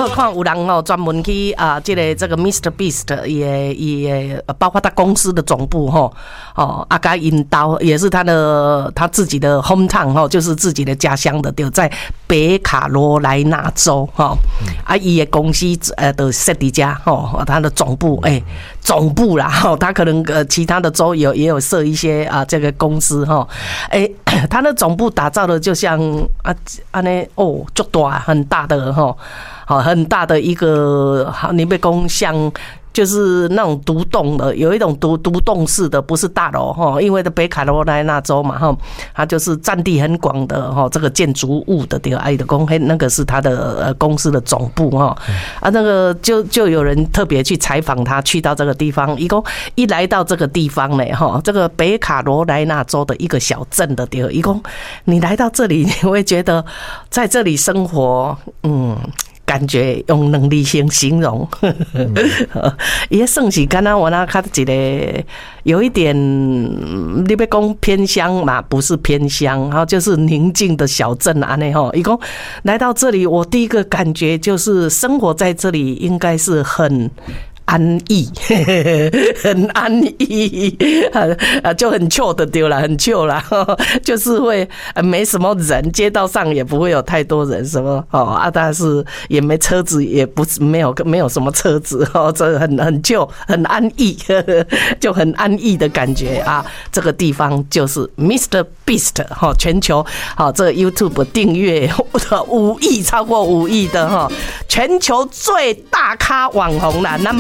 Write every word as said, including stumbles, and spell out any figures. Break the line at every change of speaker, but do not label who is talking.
我看有人吼专门去啊，这个这个 Mister Beast 也也包括他公司的总部吼，哦，阿加引导也是他的他自己的 hometown 吼，就是自己的家乡的，就在北卡罗来纳州吼，啊，伊的公司呃的设计家吼，他的总部哎、欸、总部啦吼，他可能呃其他的州有也有设一些啊这个公司吼，哎、欸，他的总部打造的就像啊安尼哦，足大很大的吼。好，很大的一个，你别讲像就是那种独栋的，有一种独独栋式的，不是大楼哈，因为在北卡罗来纳州嘛哈，它就是占地很广的哈，这个建筑物的这个爱的公，那个是它的呃公司的总部哈，啊那个就就有人特别去采访他，去到这个地方，一共一来到这个地方呢哈，这个北卡罗来纳州的一个小镇的地方，一共你来到这里，你会觉得在这里生活，嗯。感觉用能力先形容，也算是刚刚我那看一个有一点，你别讲偏乡嘛，不是偏乡，然后就是宁静的小镇啊，那吼，一共来到这里，我第一个感觉就是生活在这里应该是很。安逸，很安逸，啊，就很 chill 的丢了，很 chill 啦，就是会没什么人，街道上也不会有太多人，什么哦啊，但是也没车子，也不是没有没有什么车子哦，这很很 chill，很安逸，就很安逸的感觉啊。这个地方就是 Mister Beast 哈，全球好这个 YouTube 订阅五亿，超过五亿的哈，全球最大咖网红啦。